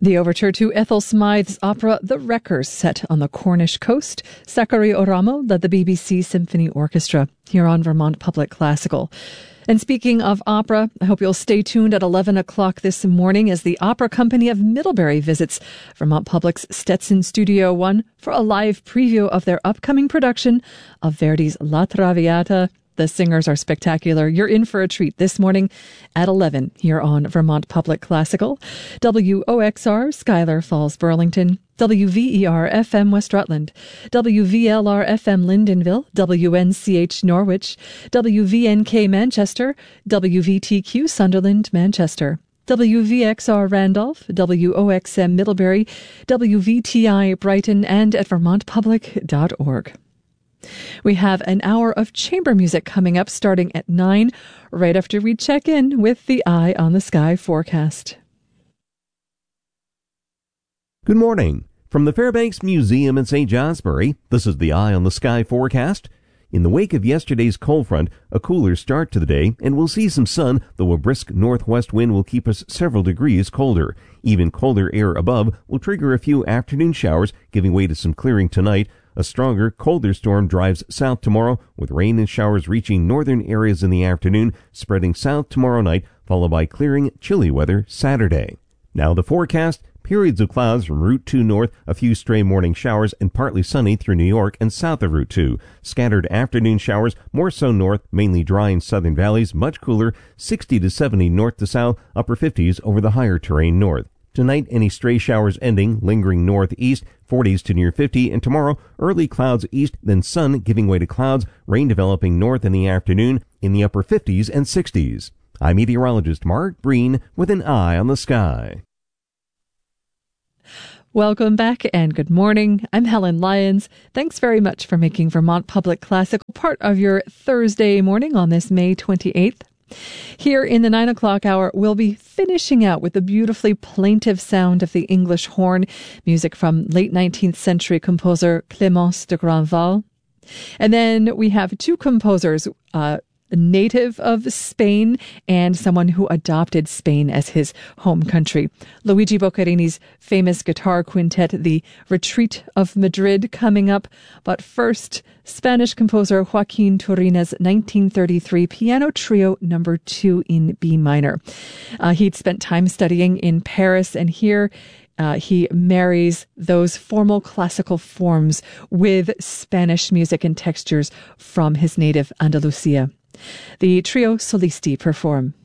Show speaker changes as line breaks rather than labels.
The overture to Ethel Smythe's opera The Wreckers, set on the Cornish coast. Zachary Oramo led the BBC Symphony Orchestra here on Vermont Public Classical. And speaking of opera, I hope you'll stay tuned at 11 o'clock this morning as the Opera Company of Middlebury visits Vermont Public's Stetson Studio 1 for a live preview of their upcoming production of Verdi's La Traviata. The singers are spectacular. You're in for a treat this morning at 11 here on Vermont Public Classical. WOXR, Schuyler Falls, Burlington. WVER FM West Rutland, WVLR FM Lyndonville, WNCH Norwich, WVNK Manchester, WVTQ Sunderland, Manchester, WVXR Randolph, WOXM Middlebury, WVTI Brighton, and at vermontpublic.org. We have an hour of chamber music coming up starting at 9, right after we check in with the Eye on the Sky forecast.
Good morning. From the Fairbanks Museum in St. Johnsbury, this is the Eye on the Sky forecast. In the wake of yesterday's cold front, a cooler start to the day, and we'll see some sun, though a brisk northwest wind will keep us several degrees colder. Even colder air above will trigger a few afternoon showers, giving way to some clearing tonight. A stronger, colder storm drives south tomorrow, with rain and showers reaching northern areas in the afternoon, spreading south tomorrow night, followed by clearing, chilly weather Saturday. Now the forecast. Periods of clouds from Route 2 north, a few stray morning showers, and partly sunny through New York and south of Route 2. Scattered afternoon showers, more so north, mainly dry in southern valleys, much cooler, 60 to 70 north to south, upper 50s over the higher terrain north. Tonight, any stray showers ending, lingering northeast, 40s to near 50, and tomorrow, early clouds east, then sun giving way to clouds, rain developing north in the afternoon, in the upper 50s and 60s. I'm meteorologist Mark Breen with an Eye on the Sky.
Welcome back and good morning. I'm Helen Lyons. Thanks very much for making Vermont Public Classical part of your Thursday morning on this May 28th. Here in the 9 o'clock hour, we'll be finishing out with the beautifully plaintive sound of the English horn, music from late 19th century composer Clémence de Grandval. And then we have two composers, native of Spain and someone who adopted Spain as his home country. Luigi Boccherini's famous guitar quintet, The Retreat of Madrid, coming up. But first, Spanish composer Joaquin Turina's 1933 piano trio number 2 in B minor. He'd spent time studying in Paris, and here he marries those formal classical forms with Spanish music and textures from his native Andalusia. The trio solisti perform.